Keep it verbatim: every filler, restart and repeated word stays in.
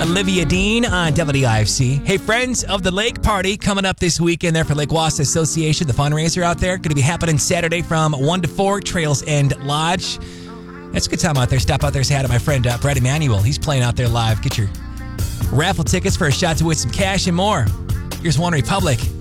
Olivia Dean on W D I F C. Hey, Friends of the Lake party coming up this weekend there for Lake Wassa Association, the fundraiser out there. Going to be happening Saturday from one to four, Trails End Lodge. That's a good time out there. Stop out there, say hi to my friend uh, Brad Emanuel. He's playing out there live. Get your raffle tickets for a shot to win some cash and more. Here's One Republic.